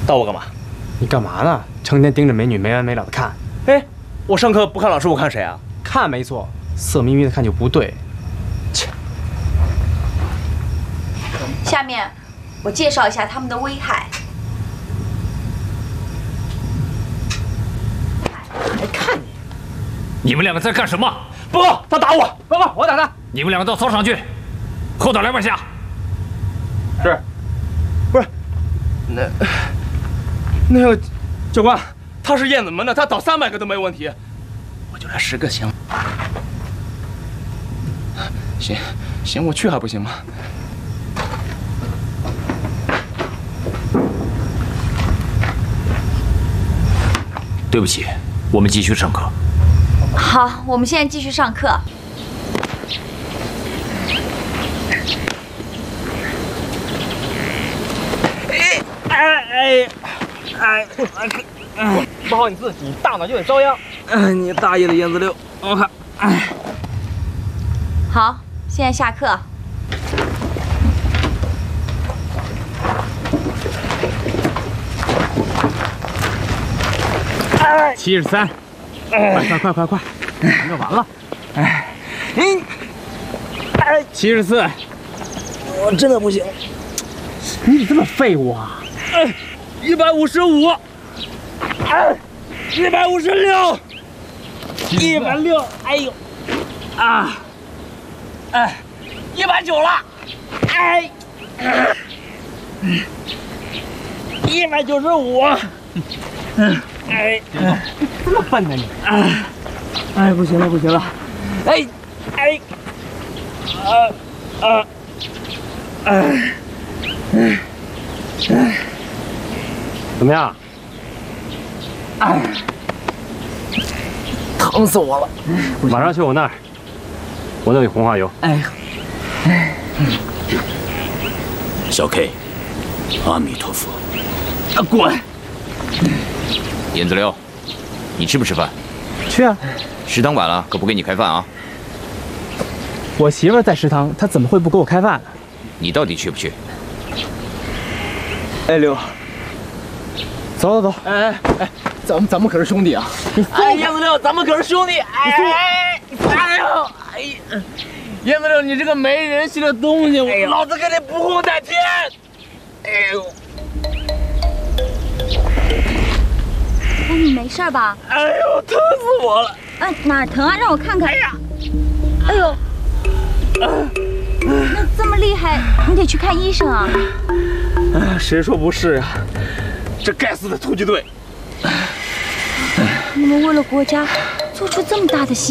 到我干嘛？ 你干嘛呢？成天盯着美女没完没了的看。 哎，我上课不看老师，我看谁啊？ 看没错，色眯眯的看就不对。切。 下面我介绍一下它们的危害。 还看你？ 你们两个在干什么？ 报告，他打我！ 报告，我打他。 你们两个到操场去，后倒200下。 是。不是，那个教官，他是燕子门的，他倒300个都没问题，我就来10个行。行，我去还不行吗？ 对不起，我们继续上课。 好，我们现在继续上课。 不好你自己，大脑就得遭殃。 你大爷的燕子六！我看， 好，现在下课。 73，快，完了。74， 我真的不行。 你怎么这么废物啊 ！155，156，160，哎呦，190了，195， 这么笨呢你？ 不行了， 怎么样？ 疼死我了！ 马上去我那儿，我弄你红花油。 小 K， 阿弥陀佛。 滚！ 燕子六，你吃不吃饭？ 去啊！ 食堂晚了，可不给你开饭啊！ 我媳妇在食堂，她怎么会不给我开饭呢？ 你到底去不去？ 六， 走。 咱们可是兄弟啊！燕子六，咱们可是兄弟！燕子六，你这个没人性的东西，老子给你不共戴天！ 你没事吧？ 疼死我了！ 哪儿疼啊？让我看看。哎呦，那这么厉害，你得去看医生啊！ 谁说不是啊？这该死的突击队！ 你们为了国家做出这么大的牺牲。